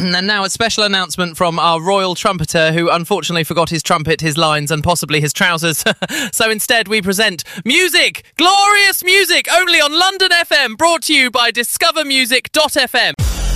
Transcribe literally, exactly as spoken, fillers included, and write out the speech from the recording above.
And now a special announcement from our royal trumpeter who unfortunately forgot his trumpet, his lines and possibly his trousers. So instead we present music, glorious music, only on London F M, brought to you by discover music dot f m.